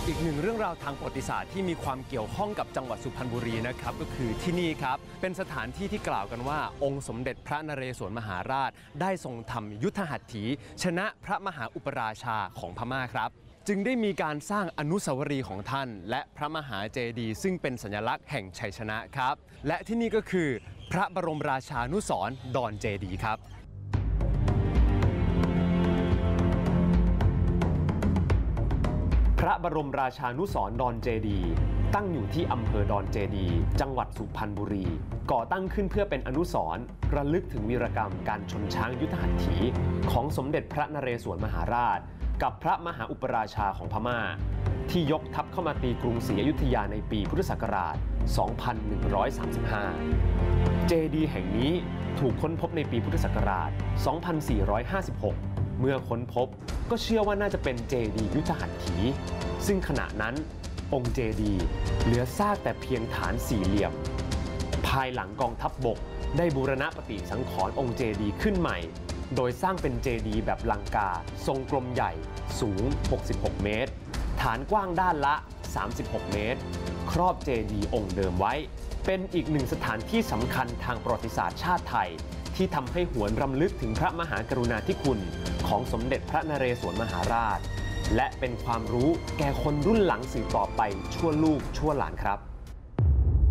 อีกหนึ่งเรื่องราวทางประวัติศาสตร์ที่มีความเกี่ยวข้องกับจังหวัดสุพรรณบุรีนะครับก็คือที่นี่ครับเป็นสถานที่ที่กล่าวกันว่าองค์สมเด็จพระนเรศวรมหาราชได้ทรงทำยุทธหัตถีชนะพระมหาอุปราชาของพม่าครับจึงได้มีการสร้างอนุสาวรีย์ของท่านและพระมหาเจดีย์ซึ่งเป็นสัญลักษณ์แห่งชัยชนะครับและที่นี่ก็คือพระบรมราชานุสรณ์ดอนเจดีย์ครับพระบรมราชานุสรณ์ดอนเจดีย์ตั้งอยู่ที่อำเภอดอนเจดีย์จังหวัดสุพรรณบุรีก่อตั้งขึ้นเพื่อเป็นอนุสรณ์ระลึกถึงวีรกรรมการชนช้างยุทธหัตถีของสมเด็จพระนเรศวรมหาราชกับพระมหาอุปราชาของพม่าที่ยกทัพเข้ามาตีกรุงศรีอยุธยาในปีพุทธศักราช 2135 เจดีย์แห่งนี้ถูกค้นพบในปีพุทธศักราช 2456 เมื่อค้นพบก็เชื่อว่าน่าจะเป็นเจดีย์ยุทธหัตถีซึ่งขณะนั้นองค์เจดีย์เหลือซากแต่เพียงฐานสี่เหลี่ยมภายหลังกองทัพบกได้บูรณะปฏิสังขรณ์องค์เจดีย์ขึ้นใหม่โดยสร้างเป็นเจดีย์แบบลังกาทรงกลมใหญ่สูง 66 เมตรฐานกว้างด้านละ 36 เมตรครอบเจดีย์องค์เดิมไว้เป็นอีกหนึ่งสถานที่สำคัญทางประวัติศาสตร์ชาติไทยที่ทำให้หวนรำลึกถึงพระมหากรุณาธิคุณของสมเด็จพระนเรศวรมหาราชและเป็นความรู้แก่คนรุ่นหลังสืบต่อไปชั่วลูกชั่วหลานครับ